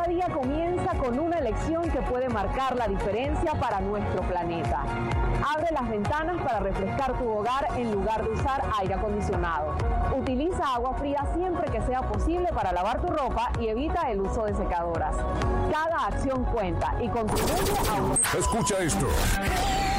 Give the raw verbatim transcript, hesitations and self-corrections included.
día comienza con una elección que puede marcar la diferencia para nuestro planeta. Abre las ventanas para refrescar tu hogar en lugar de usar aire acondicionado. Utiliza agua fría siempre que sea posible para lavar tu ropa y evita el uso de secadoras. Cada acción cuenta y contribuye a un... Escucha esto.